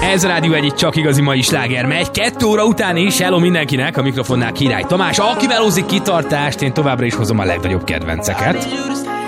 Ez a Rádió egy csak igazi mai sláger megy. 2 óra után is. Hello mindenkinek, a mikrofonnál Király Tamás. Aki melózik kitartást, én továbbra is hozom a legnagyobb kedvenceket.